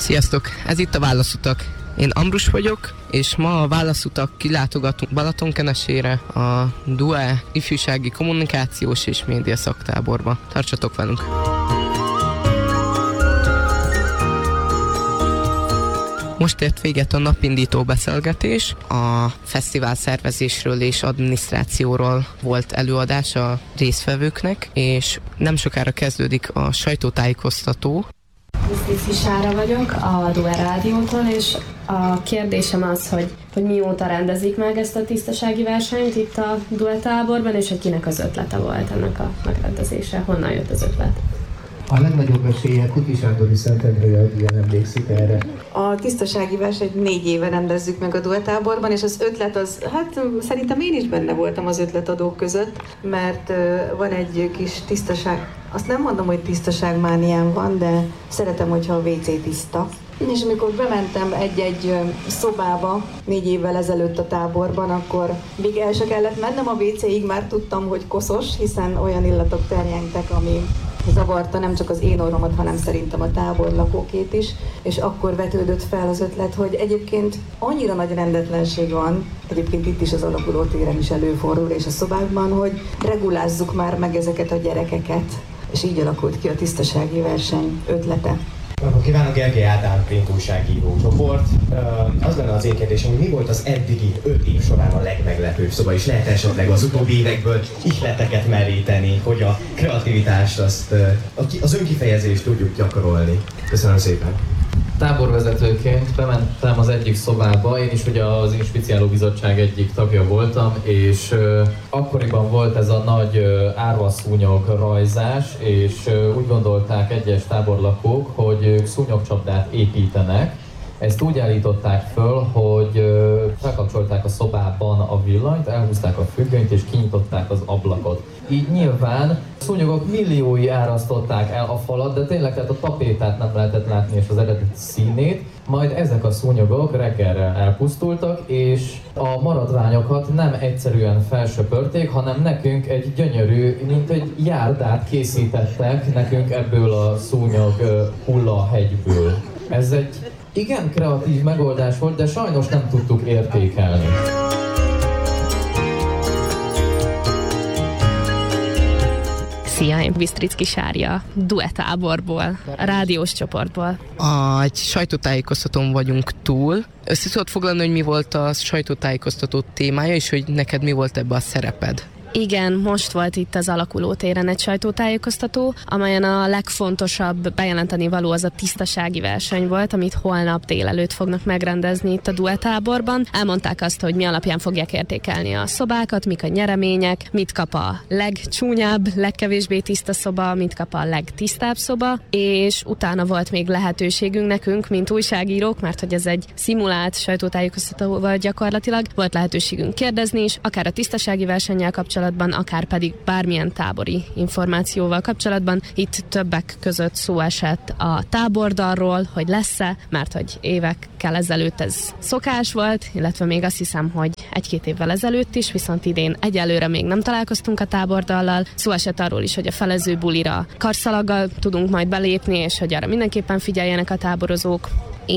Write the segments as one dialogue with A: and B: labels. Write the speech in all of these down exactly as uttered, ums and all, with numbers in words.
A: Sziasztok! Ez itt a Válaszutak. Én Ambrus vagyok, és ma a Válaszutak kilátogatunk Balatonkenesére a dé u e ifjúsági kommunikációs és média szaktáborba. Tartsatok velünk! Most ért véget a napindító beszélgetés, a fesztivál szervezésről és adminisztrációról volt előadás a résztvevőknek, és nem sokára kezdődik a sajtótájékoztató.
B: Visztiszki Sára vagyok a dé u e Rádiótól, és a kérdésem az, hogy, hogy mióta rendezik meg ezt a tisztasági versenyt itt a dé u e táborban, és hogy kinek az ötlete volt ennek a megrendezése, honnan jött az ötlet?
C: A legnagyobb esélye Kuti Sándor Szentendrei, hogy ilyen emlékszik erre.
D: A tisztasági versenyt négy éve rendezzük meg a dé u e táborban, és az ötlet az, hát szerintem én is benne voltam az ötletadók között, mert van egy kis tisztaság, azt nem mondom, hogy tisztaságmániám van, de szeretem, hogyha a vé cé tiszta. És amikor bementem egy-egy szobába négy évvel ezelőtt a táborban, akkor még el se kellett mennem a vé céig, már tudtam, hogy koszos, hiszen olyan illatok terjengtek, ami zavarta nem csak az én orromat, hanem szerintem a tábor lakókét is, és akkor vetődött fel az ötlet, hogy egyébként annyira nagy rendetlenség van, egyébként itt is az alakuló téren is előfordul, és a szobákban, hogy regulázzuk már meg ezeket a gyerekeket, és így alakult ki a tisztasági verseny ötlete.
E: Akkor kívánok, Gergely Ádám, print újságíró csoport. Az lenne az én kérdésem, hogy mi volt az eddigi öt év során a legmeglepőbb, szóval is lehet esetleg az utóbbi évekből ihleteket meríteni, hogy a kreativitást, azt, az önkifejezést tudjuk gyakorolni. Köszönöm szépen!
F: Táborvezetőként bementem az egyik szobába, én is ugye az Inspiciáló Bizottság egyik tagja voltam, és uh, akkoriban volt ez a nagy uh, árvaszúnyog rajzás, és uh, úgy gondolták egyes táborlakók, hogy ők szúnyogcsapdát építenek. Ezt úgy állították föl, hogy uh, felkapcsolták a szobában a villanyt, elhúzták a függönyt és kinyitották az ablakot. Így nyilván szúnyogok milliói árasztották el a falat, de tényleg tehát a tapétát nem lehetett látni és az eredeti színét. Majd ezek a szúnyogok reggelre elpusztultak, és a maradványokat nem egyszerűen felsöpörték, hanem nekünk egy gyönyörű, mint egy járdát készítettek nekünk ebből a szúnyog hullahegyből. Ez egy igen kreatív megoldás volt, de sajnos nem tudtuk értékelni.
B: Szia, én Visztricki Sárja, dé u e táborból, a rádiós csoportból.
A: A, egy sajtótájékoztatón vagyunk túl. Össze tudod foglalni, hogy mi volt a sajtótájékoztató témája, és hogy neked mi volt ebbe a szereped?
B: Igen, most volt itt az alakuló téren egy sajtótájékoztató, amelyen a legfontosabb bejelenteni való az a tisztasági verseny volt, amit holnap délelőtt fognak megrendezni itt a dé u e táborban. Elmondták azt, hogy mi alapján fogják értékelni a szobákat, mik a nyeremények, mit kap a legcsúnyább, legkevésbé tiszta szoba, mit kap a legtisztább szoba, és utána volt még lehetőségünk nekünk, mint újságírók, mert hogy ez egy szimulált sajtótájékoztató volt gyakorlatilag, volt lehetőségünk kérdezni is, akár a tisztasági versennyel kapcsolatban, akár pedig bármilyen tábori információval kapcsolatban. Itt többek között szó esett a tábordalról, hogy lesz-e, mert hogy évekkel ezelőtt ez szokás volt, illetve még azt hiszem, hogy egy-két évvel ezelőtt is, viszont idén egyelőre még nem találkoztunk a tábordallal. Szó esett arról is, hogy a felező bulira karszalaggal tudunk majd belépni, és hogy arra mindenképpen figyeljenek a táborozók,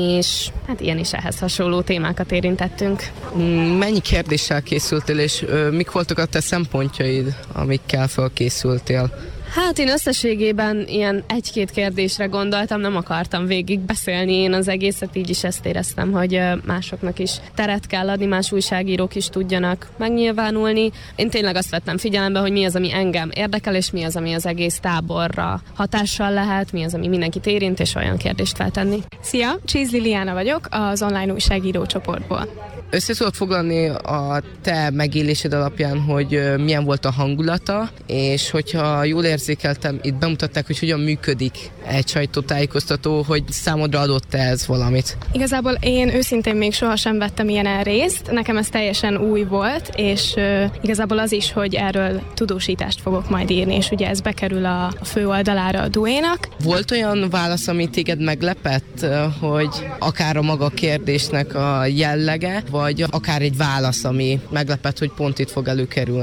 B: és hát ilyen is ehhez hasonló témákat érintettünk.
A: Mennyi kérdéssel készültél, és ö, mik voltak a te szempontjaid, amikkel felkészültél?
B: Hát én összességében ilyen egy-két kérdésre gondoltam, nem akartam végig beszélni én az egészet, így is ezt éreztem, hogy másoknak is teret kell adni, más újságírók is tudjanak megnyilvánulni. Én tényleg azt vettem figyelembe, hogy mi az, ami engem érdekel, és mi az, ami az egész táborra hatással lehet, mi az, ami mindenkit érint, és olyan kérdést feltenni.
G: Szia, Csész Liliana vagyok, az online újságíró csoportból.
A: Össze tudod foglalni a te megélésed alapján, hogy milyen volt a hangulata, és hogyha jól érzékeltem, itt bemutatták, hogy hogyan működik egy sajtótájékoztató, hogy számodra adott-e ez valamit?
G: Igazából én őszintén még sohasem vettem ilyen részt, nekem ez teljesen új volt, és uh, igazából az is, hogy erről tudósítást fogok majd írni, és ugye ez bekerül a, a fő oldalára a dé u é-nak.
A: Volt olyan válasz, ami téged meglepett, hogy akár a maga kérdésnek a jellege, vagy akár egy válasz, ami meglepett, hogy pont itt fog előkerülni?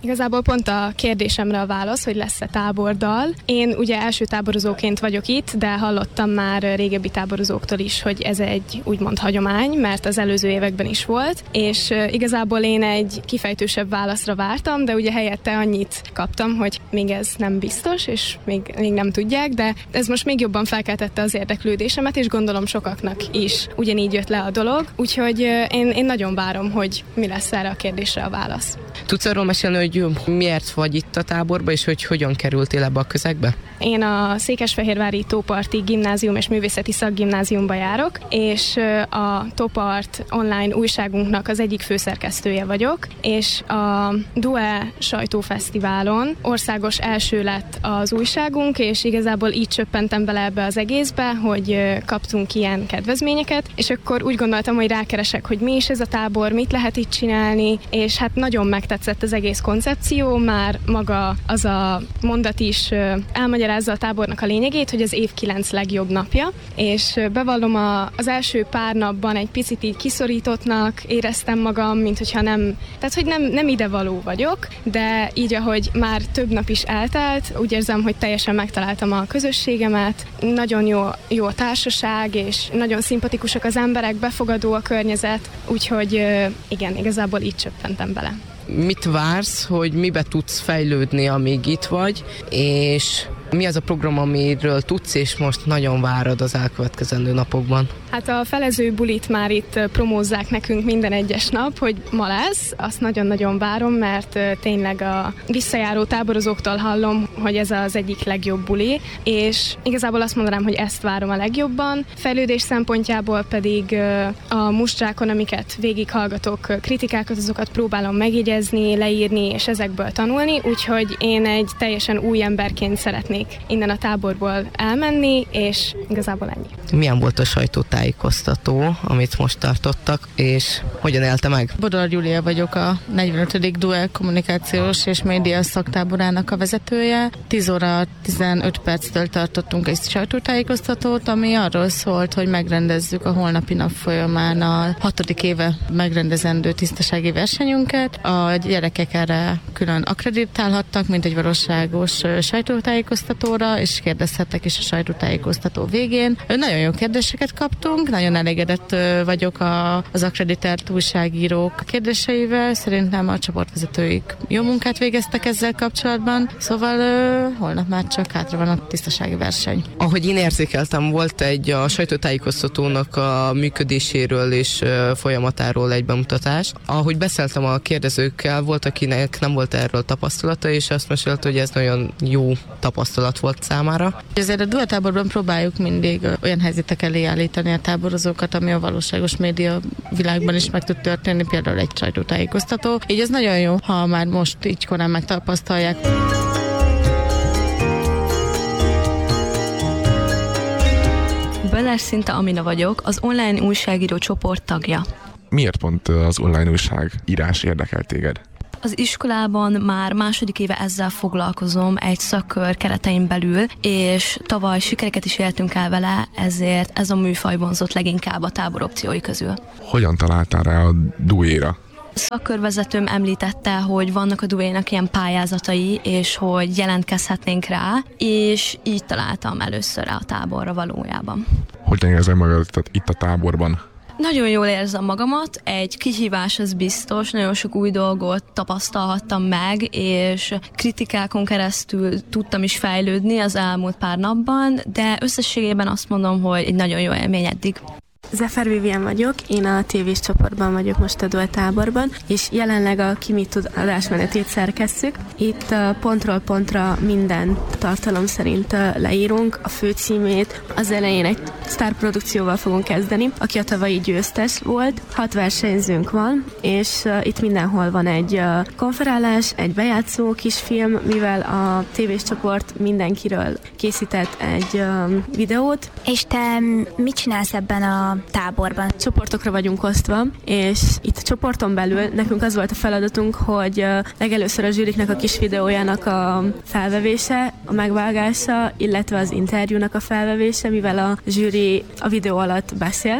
G: Igazából pont a kérdésemre a válasz, hogy lesz-e tábordal. Én ugye első táborozóként vagyok itt, de hallottam már régebbi táborozóktól is, hogy ez egy úgymond hagyomány, mert az előző években is volt, és igazából én egy kifejtősebb válaszra vártam, de ugye helyette annyit kaptam, hogy még ez nem biztos, és még, még nem tudják, de ez most még jobban felkeltette az érdeklődésemet, és gondolom sokaknak is ugyanígy jött le a dolog, úgyhogy én, én nagyon várom, hogy mi lesz erre a kérdésre a válasz.
A: Tudsz arról mesélni, hogy miért vagy itt a táborban, és hogy hogyan kerültél ebbe a közegbe?
G: Én a Székesfehérvári Tóparti Gimnázium és Művészeti Szakgimnáziumba járok, és a Tópart online újságunknak az egyik főszerkesztője vagyok, és a Due sajtófesztiválon országos első lett az újságunk, és igazából így csöppentem bele ebbe az egészbe, hogy kaptunk ilyen kedvezményeket, és akkor úgy gondoltam, hogy rákeresek, hogy mi is ez a tábor, mit lehet itt csinálni, és hát nagyon megtetszett az egész koncepció, már maga az a mondat is elmagyarázza a tábornak a lényegét, hogy az év kilenc legjobb napja, és bevallom, a, az első pár napban egy picit így kiszorítottnak éreztem magam, mint hogyha nem, tehát hogy nem, nem idevaló vagyok, de így, ahogy már több nap is eltelt, úgy érzem, hogy teljesen megtaláltam a közösségemet, nagyon jó, jó a társaság, és nagyon szimpatikusak az emberek, befogadó a környezet, úgyhogy igen, igazából így csöppentem bele.
A: Mit vársz, hogy mibe tudsz fejlődni, amíg itt vagy, és mi az a program, amiről tudsz, és most nagyon várod az elkövetkezendő napokban?
G: Hát a felező bulit már itt promózzák nekünk minden egyes nap, hogy ma lesz. Azt nagyon-nagyon várom, mert tényleg a visszajáró táborozóktól hallom, hogy ez az egyik legjobb buli, és igazából azt mondanám, hogy ezt várom a legjobban. Fejlődés szempontjából pedig a mustrákon, amiket végighallgatok, kritikákat, azokat próbálom megjegyezni, leírni, és ezekből tanulni, úgyhogy én egy teljesen új emberként szeretnék innen a táborból elmenni, és igazából ennyi.
A: Milyen volt a sajtótájékoztató, amit most tartottak, és hogyan élte meg?
H: Bodor Júlia vagyok, a negyvenötödik Due kommunikációs és média szaktáborának a vezetője. tíz óra tizenöt perctől tartottunk egy sajtótájékoztatót, ami arról szólt, hogy megrendezzük a holnapi nap folyamán a hatodik éve megrendezendő tisztasági versenyünket. A gyerekek erre külön akkreditálhattak, mint egy valóságos sajtótájékoztatóra, és kérdezhettek is a sajtótájékoztató végén. Nagyon jó kérdéseket kaptunk, nagyon elégedett vagyok a, az akkreditált újságírók kérdéseivel. Szerintem a csoportvezetőik jó munkát végeztek ezzel kapcsolatban, szóval holnap már csak hátra van a tisztasági verseny.
A: Ahogy én érzékeltem, volt egy a sajtótájékoztatónak a működéséről és folyamatáról egy bemutatás. Ahogy beszéltem a kérdezőkkel, volt, akinek nem volt erről tapasztalata, és azt mesélte, hogy ez nagyon jó tapasztalat volt számára.
H: Ezért a Due táborban próbáljuk mindig olyan helyzetek elé állítani a táborozókat, ami a valóságos média világban is meg tud történni, például egy sajtótájékoztató. Így ez nagyon jó, ha már most így korán megtapasztalják.
I: Böller Szinta Amina vagyok, az online újságíró csoport tagja.
J: Miért pont az online újságírás érdekel téged?
I: Az iskolában már második éve ezzel foglalkozom egy szakkör keretein belül, és tavaly sikereket is éltünk el vele, ezért ez a műfaj vonzott leginkább a tábor opciói közül.
J: Hogyan találtál rá a Due-ra?
I: A szakkörvezetőm említette, hogy vannak a Due-nak ilyen pályázatai, és hogy jelentkezhetnénk rá, és így találtam először rá a táborra valójában.
J: Hogyan érzed magad itt a táborban?
I: Nagyon jól érzem magamat, egy kihívás az biztos, nagyon sok új dolgot tapasztalhattam meg, és kritikákon keresztül tudtam is fejlődni az elmúlt pár napban, de összességében azt mondom, hogy egy nagyon jó élmény eddig.
K: Zefer Vivien vagyok, én a tévés csoportban vagyok most a Due táborban, és jelenleg a Ki mit tud adásmenetét szerkesszük. Itt pontról pontra minden tartalom szerint leírunk, a főcímét, az elején egy sztárprodukcióval fogunk kezdeni, aki a tavalyi győztes volt. Hat versenyzőnk van, és itt mindenhol van egy konferálás, egy bejátszó kisfilm, mivel a tévés csoport mindenkiről készített egy videót.
L: És te mit csinálsz ebben a táborban?
K: Csoportokra vagyunk osztva, és itt a csoporton belül nekünk az volt a feladatunk, hogy legelőször a zsűriknek a kis videójának a felvevése, a megvágása, illetve az interjúnak a felvevése, mivel a zsűri a videó alatt beszél,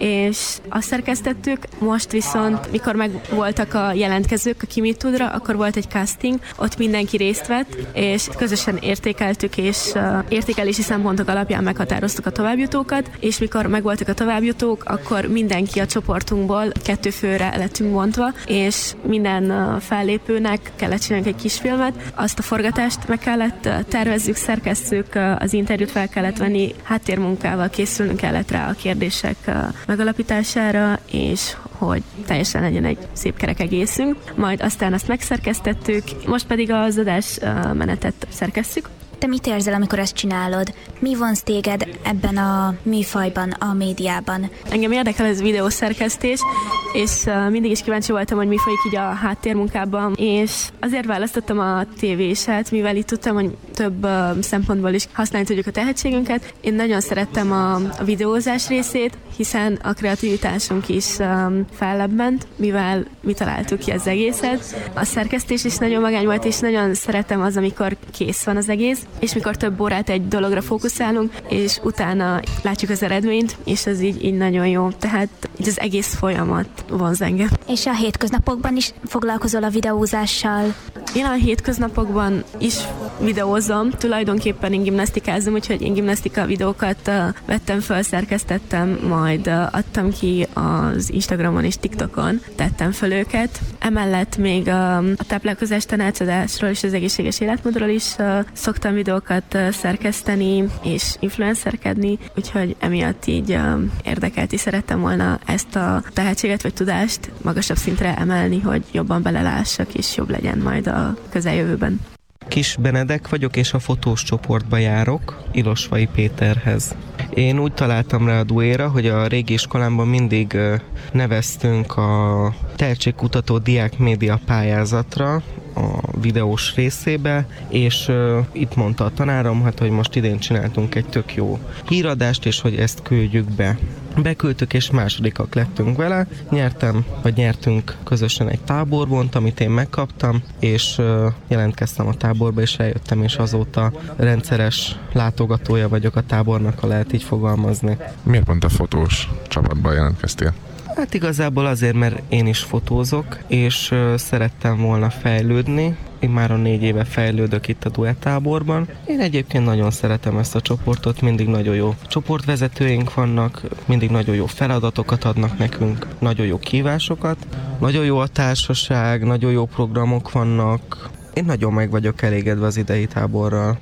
K: és azt szerkesztettük. Most viszont, mikor meg voltak a jelentkezők a Ki mit tudra, akkor volt egy casting, ott mindenki részt vett, és közösen értékeltük, és uh, értékelési szempontok alapján meghatároztuk a továbbjutókat, és mikor megvoltak a továbbjutók, akkor mindenki a csoportunkból kettő főre lettünk bontva, és minden uh, fellépőnek kellett csinálni egy kis filmet, azt a forgatást meg kellett uh, tervezzük, szerkesztjük, uh, az interjút fel kellett venni, háttérmunkával készülnünk kellett rá a kérdések uh, megalapítására, és hogy teljesen legyen egy szép kerek egészünk. Majd aztán azt megszerkesztettük, most pedig az adás uh, menetet szerkesztjük.
L: Te mit érzel, amikor ezt csinálod? Mi vonz téged ebben a műfajban, a médiában?
K: Engem érdekel ez videószerkesztés, és uh, mindig is kíváncsi voltam, hogy mi folyik így a háttérmunkában, és azért választottam a tévéset, mivel itt tudtam, hogy több uh, szempontból is használni tudjuk a tehetségünket. Én nagyon szerettem a, a videózás részét, hiszen a kreativitásunk is um, fellebbent, mivel mi találtuk ki az egészet. A szerkesztés is nagyon magány volt, és nagyon szeretem az, amikor kész van az egész, és mikor több órát egy dologra fókuszálunk, és utána látjuk az eredményt, és ez így, így nagyon jó. Tehát így az egész folyamat vonz engem.
L: És a hétköznapokban is foglalkozol a videózással?
K: Én a hétköznapokban is videózom, tulajdonképpen én gimnasztikázom, úgyhogy én gimnasztika videókat uh, vettem föl, szerkesztettem, majd uh, adtam ki az Instagramon és TikTokon, tettem föl őket. Emellett még uh, a táplálkozás tanácsadásról és az egészséges életmódról is uh, szoktam videókat uh, szerkeszteni és influencerkedni, úgyhogy emiatt így uh, érdekelt és szerettem volna ezt a tehetséget vagy tudást magasabb szintre emelni, hogy jobban belelássak és jobb legyen majd a közeljövőben.
M: Kis Benedek vagyok, és a fotós csoportba járok, Ilosvai Péterhez. Én úgy találtam rá a Duéra, hogy a régi iskolámban mindig neveztünk a tehetségkutató diák média pályázatra, a videós részébe, és uh, itt mondta a tanárom, hát, hogy most idén csináltunk egy tök jó híradást, és hogy ezt küldjük be. Beküldtük, és másodikak lettünk vele. Nyertem, vagy nyertünk közösen egy táborbont, amit én megkaptam, és uh, jelentkeztem a táborba, és eljöttem, és azóta rendszeres látogatója vagyok a tábornak, ha lehet így fogalmazni.
J: Miért pont a fotós csapatban jelentkeztél?
M: Hát igazából azért, mert én is fotózok, és uh, szerettem volna fejlődni. Én már a négy éve fejlődök itt a duettáborban. Én egyébként nagyon szeretem ezt a csoportot, mindig nagyon jó csoportvezetőink vannak, mindig nagyon jó feladatokat adnak nekünk, nagyon jó kívásokat, nagyon jó a társaság, nagyon jó programok vannak. Én nagyon meg vagyok elégedve az idei táborral.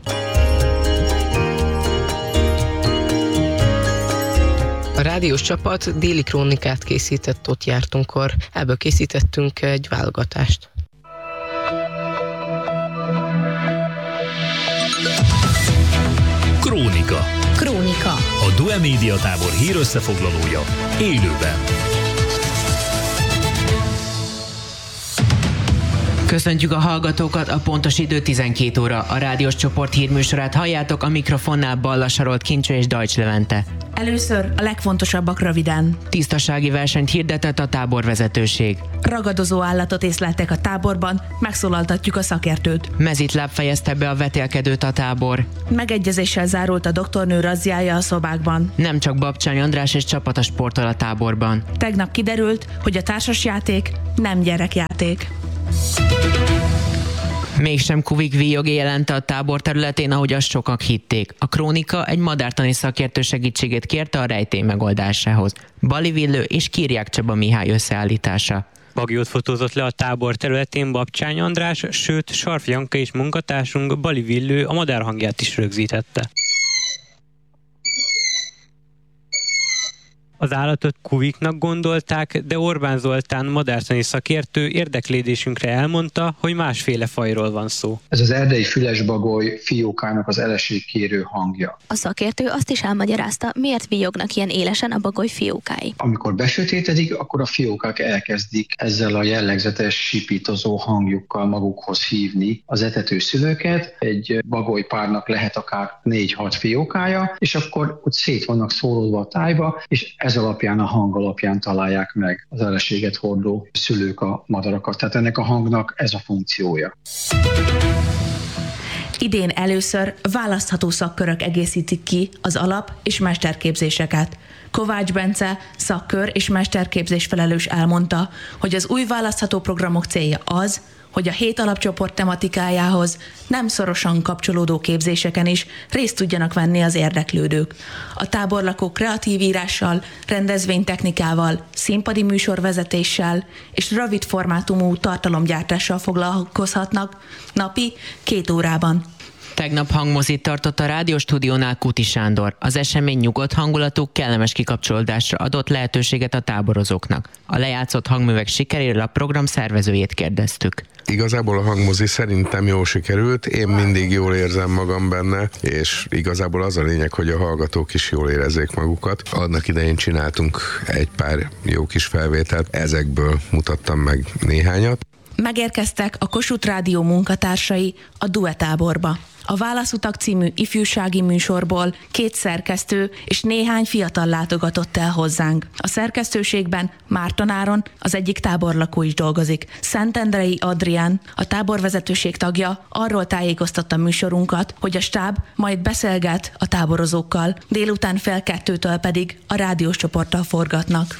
A: A rádiós csapat déli krónikát készített, ott jártunkkor. Ebből készítettünk egy válogatást.
N: Krónika.
O: Krónika.
N: A Due Média Tábor hírösszefoglalója élőben.
O: Köszöntjük a hallgatókat, a pontos idő tizenkét óra. A rádiós csoport hírműsorát halljátok, a mikrofonnál Balla Sarolt, Kincső és Dajcs Levente.
P: Először a legfontosabbak röviden.
O: Tisztasági versenyt hirdetett a táborvezetőség.
P: Ragadozó állatot észleltek a táborban, megszólaltatjuk a szakértőt.
O: Mezitláb fejezte be a vetélkedőt a tábor.
P: Megegyezéssel zárult a doktornő razziája a szobákban.
O: Nem csak Babcsány András és csapata sportol a táborban.
P: Tegnap kiderült, hogy a társasjáték nem gyerekjáték.
O: Mégsem Kuvik víjogé jelente a tábor területén, ahogy azt sokak hitték. A Krónika egy madártani szakértő segítségét kérte a rejtély megoldásához. Bali Villő és Kírják Csaba Mihály összeállítása.
Q: Bagyót fotózott le a tábor területén Babcsány András, sőt Sarf Janka és munkatársunk Bali Villő a madár hangját is rögzítette. Az állatot kuviknak gondolták, de Orbán Zoltán madártani szakértő érdeklődésünkre elmondta, hogy másféle fajról van szó.
R: Ez az erdei fülesbagoly fiókának az eleségkérő hangja.
S: A szakértő azt is elmagyarázta, miért villognak ilyen élesen a bagoly fiókái.
R: Amikor besötétedik, akkor a fiókák elkezdik ezzel a jellegzetes sipítozó hangjukkal magukhoz hívni az etető szülőket. Egy bagolypárnak lehet akár négy-hat fiókája, és akkor ott szét vannak szórolva a tájba, és ez alapján, a hang alapján találják meg az eleséget hordó szülők a madarakat. Tehát ennek a hangnak ez a funkciója.
P: Idén először választható szakkörök egészítik ki az alap- és mesterképzéseket. Kovács Bence, szakkör és mesterképzés felelős elmondta, hogy az új választható programok célja az, hogy a hét alapcsoport tematikájához nem szorosan kapcsolódó képzéseken is részt tudjanak venni az érdeklődők. A táborlakók kreatív írással, rendezvénytechnikával, színpadi műsorvezetéssel és rövid formátumú tartalomgyártással foglalkozhatnak napi két órában.
O: Tegnap hangmozit tartott a rádióstúdiónál Kuti Sándor. Az esemény nyugodt hangulatú, kellemes kikapcsolódásra adott lehetőséget a táborozóknak. A lejátszott hangművek sikeréről a program szervezőjét kérdeztük.
J: Igazából a hangmozi szerintem jól sikerült, én mindig jól érzem magam benne, és igazából az a lényeg, hogy a hallgatók is jól érezzék magukat. Annak idején csináltunk egy pár jó kis felvételt, ezekből mutattam meg néhányat.
P: Megérkeztek a Kossuth Rádió munkatársai a duetáborba. A Válaszutak című ifjúsági műsorból két szerkesztő és néhány fiatal látogatott el hozzánk. A szerkesztőségben Márton Áron, az egyik táborlakó is dolgozik. Szentendrei Adrián, a táborvezetőség tagja, arról tájékoztatta műsorunkat, hogy a stáb majd beszélget a táborozókkal, délután fél kettőtől pedig a rádiós csoporttal forgatnak.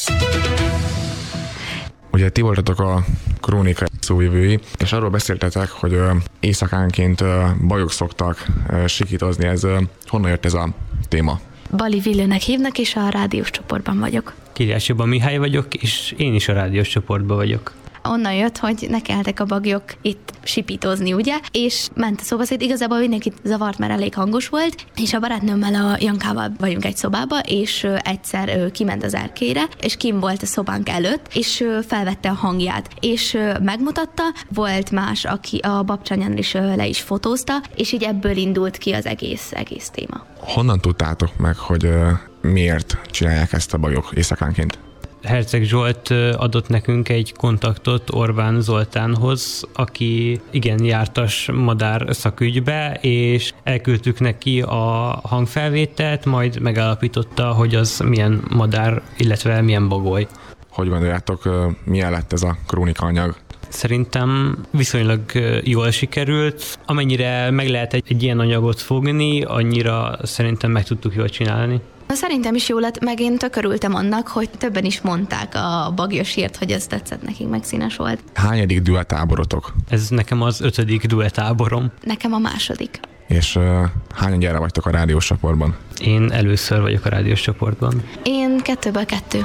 J: Ugye ti voltatok a Krónika szóvivői, és arról beszéltetek, hogy éjszakánként bajok szoktak sikítozni. Ez honnan jött ez a téma?
S: Bali Villőnek hívnak, és a rádiós csoportban vagyok.
Q: Kirjás Csaba Mihály vagyok, és én is a rádiós csoportban vagyok.
S: Onnan jött, hogy nekeltek a bagyok itt sipítozni, ugye? És ment a szobaszéd, igazából mindenkit zavart, mert elég hangos volt, és a barátnőmmel, a Jankával vagyunk egy szobába, és egyszer kiment az erkélyre, és kim volt a szobánk előtt, és felvette a hangját, és megmutatta, volt más, aki a babcsanyán is le is fotózta, és így ebből indult ki az egész, egész téma.
J: Honnan tudtátok meg, hogy miért csinálják ezt a bajok éjszakánként?
Q: Herceg Zsolt adott nekünk egy kontaktot Orbán Zoltánhoz, aki igen jártas madár szakügybe, és elküldtük neki a hangfelvételt, majd megállapította, hogy az milyen madár, illetve milyen bagoly.
J: Hogy gondoljátok, milyen lett ez a krónika anyag?
Q: Szerintem viszonylag jól sikerült. Amennyire meg lehet egy, egy ilyen anyagot fogni, annyira szerintem meg tudtuk jól csinálni.
S: Szerintem is jó lett, meg én tök örültem annak, hogy többen is mondták a bagyosért, hogy ez tetszett nekik, meg színes volt.
J: Hányadik duetáborotok?
Q: Ez nekem az ötödik duetáborom.
S: Nekem a második.
J: És uh, hányan gyere vagytok a rádiós csoportban?
Q: Én először vagyok a rádiós csoportban.
S: Én kettőből kettő.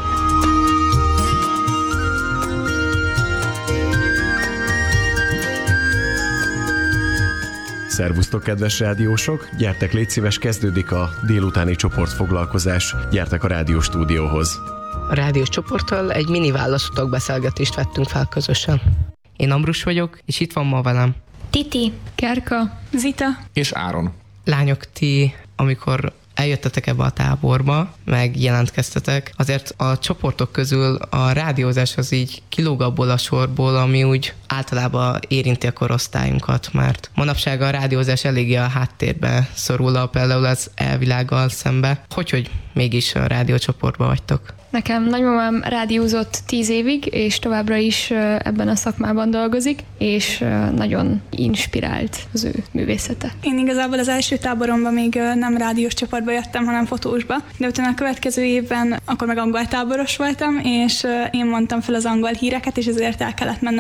T: Szervusztok, kedves rádiósok! Gyertek, légy szíves, kezdődik a délutáni csoportfoglalkozás. Gyertek a rádióstúdióhoz.
A: A rádiós csoporttal egy mini válaszutak beszélgetést vettünk fel közösen. Én Ambrus vagyok, és itt van ma velem
S: Titi,
G: Kerka, Zita
J: és Áron.
A: Lányok, ti, amikor eljöttetek ebbe a táborba, meg jelentkeztetek, azért a csoportok közül a rádiózás az így kilóg abból a sorból, ami úgy általában érinti a korosztályunkat, mert manapság a rádiózás eléggé a háttérbe szorul, például az elvilággal szembe. Hogy, hogy mégis a rádiócsoportban vagytok?
G: Nekem nagymamám rádiózott tíz évig, és továbbra is ebben a szakmában dolgozik, és nagyon inspirált az ő művészete.
U: Én igazából az első táboromban még nem rádiós csoportba jöttem, hanem fotósba, de utána a következő évben akkor meg angol táboros voltam, és én mondtam fel az angol híreket, és ezért el kellett mennem